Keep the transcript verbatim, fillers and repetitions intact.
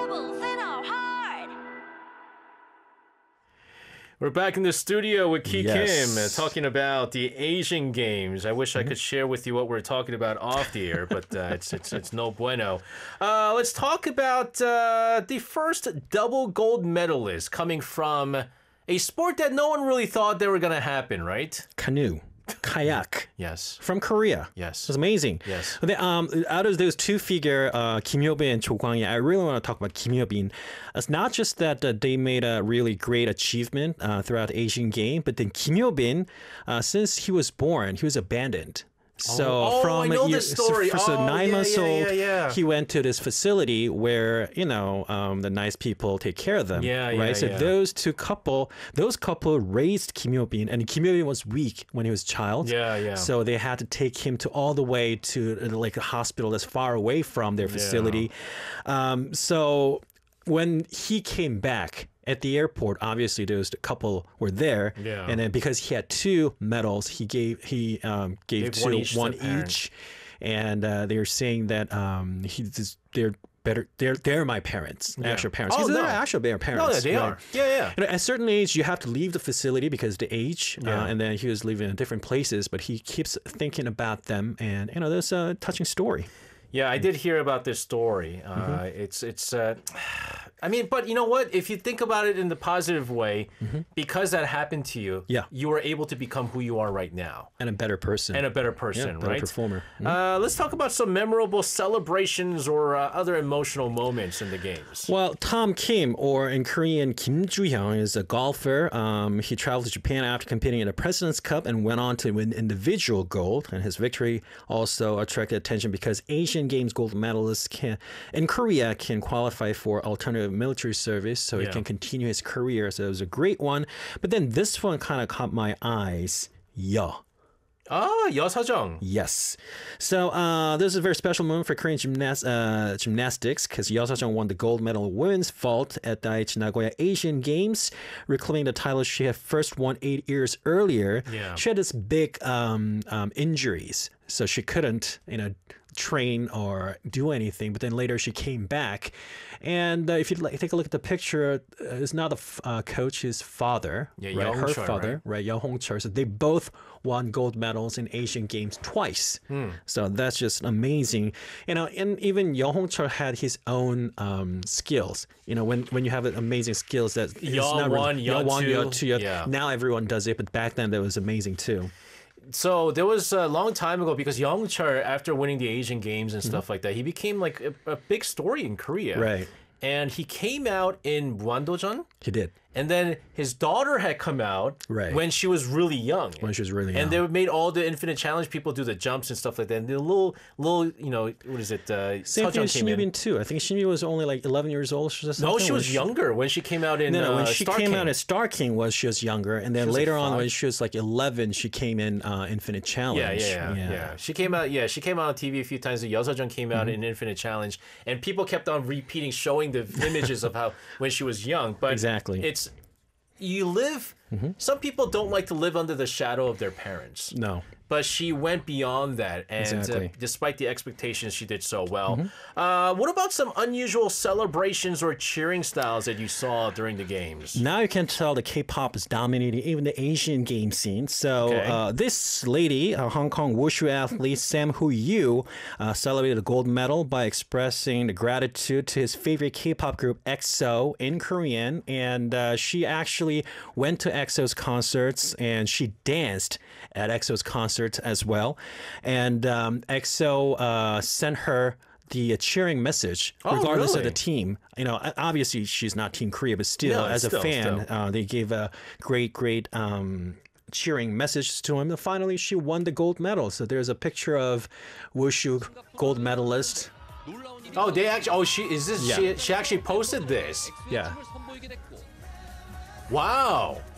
bubbles in our heart. We're back in the studio with Ki Yes. Kim uh, talking about the Asian Games. I wish I could share with you what we're talking about off the air, but uh, it's, it's it's no bueno. Uh, let's talk about uh, the first double gold medalist coming from a sport that no one really thought they were going to happen, right? Canoe, kayak. Yes. From Korea. Yes. It was amazing. Yes. But then, um, out of those two figure, uh, Kim Hyo-bin and Cho Kwang-ye, I really want to talk about Kim Hyo-bin. It's not just that uh, they made a really great achievement uh, throughout the Asian game, but then Kim Hyo-bin, uh, since he was born, he was abandoned. So Oh, from I know a year- this story. So, so Oh, nine yeah, months yeah, old, yeah, yeah. he went to this facility where you know um, the nice people take care of them. Yeah, yeah, right. So yeah. those two couple, those couple raised Kim Hyo-bin, and Kim Hyo-bin was weak when he was a child. Yeah, yeah. So they had to take him to all the way to uh, like a hospital that's far away from their facility. Um, so when he came back at the airport, obviously those couple were there, Yeah. and then because he had two medals, he gave he um, gave, Gave two one each to one the parent. each, and uh, they were saying that um, he just, they're better. They're they're my parents, actual parents. Oh, Because no. they're actual their No, parents. yeah, they right? are. Yeah, yeah. You know, at a certain age, you have to leave the facility because the age, Yeah. uh, and then he was living in different places, but he keeps thinking about them, and you know, there's a touching story. Yeah, I did hear about this story. Uh, Mm-hmm. It's it's. Uh, I mean, but you know what? If you think about it in the positive way, because that happened to you, Mm-hmm. Yeah. you were able to become who you are right now And a better person. and a better person, Yeah, better right? performer. Uh, let's talk about some memorable celebrations or uh, other emotional moments in the games. Well, Tom Kim, or in Korean Kim Ju-hyung, is a golfer. Um, he traveled to Japan after competing in the President's Cup and went on to win individual gold. And his victory also attracted attention because Asian Games gold medalists can, in Korea can qualify for alternative military service, so he Yeah. can continue his career. So it was a great one. But then this one kind of caught my eyes. Yeah. Ah, 여사정. Yes. So uh, this is a very special moment for Korean gymnas- uh, gymnastics because Yeo Seo-jung won the gold medal in women's vault at the Aichi Nagoya Asian Games, reclaiming the title she had first won eight years earlier. Yeah. She had this big um, um, injuries, so she couldn't, you know, train or do anything. But then later she came back, and uh, if you like, take a look at the picture, uh, it's not the f- uh, coach, his father, Yeah, right? Yeo Her Hong-chul, father, right? Yeo Hong-chul. So they both won gold medals in Asian Games twice. So that's just amazing. You know, and even Yeo Hong-chul had his own um, skills. You know, when when you have amazing skills that it's Yeo not really- one, Yeo Yeo one, two. Yeo two, Yeo- Yeah. Now everyone does it, but back then that was amazing too. So there was a long time ago because Youngchul, after winning the Asian Games and stuff like that, he became like a, a big story in Korea. Right. And he came out in Muandojeon. He did. And then his daughter had come out Right. when she was really young. When she was really And young. they made all the Infinite Challenge people do the jumps and stuff like that. And the little, little, you know, what is it? Uh, Same thing with Seojung came Shin in. Yoo-bin too. I think Shin Yoo was only like eleven years old. Or something. No, she When was younger when she came out in No, no, when uh, she Star came King. out as Star King was she was younger, and then was, like, later on five? when she was like eleven, she came in uh, Infinite Challenge. Yeah, yeah, yeah, yeah. She came out. Yeah, she came out on T V a few times. The Yeosejong came out Mm-hmm. in Infinite Challenge, and people kept on repeating, showing the images of how when she was young. But Exactly. it's you live. Some people don't like to live under the shadow of their parents. No. But she went beyond that, and Exactly. uh, despite the expectations, she did so well. Uh, what about some unusual celebrations or cheering styles that you saw during the games? Now you can tell the K-pop is dominating even the Asian game scene. So Okay. uh, this lady, a Hong Kong wushu athlete Sam Hu Yu, uh, celebrated a gold medal by expressing the gratitude to his favorite K-pop group EXO in Korean, and uh, she actually went to EXO's concerts and she danced at EXO's concerts as well. And um, EXO uh, sent her the uh, cheering message, Oh, regardless really? of the team. You know, obviously she's not Team Korea, but still, No, as a still, fan, still. uh, they gave a great, great um, cheering message to him. And finally, she won the gold medal. So there's a picture of Wushu gold medalist. Oh, they actually. Oh, she is this. Yeah. She she actually posted this. Yeah. Wow.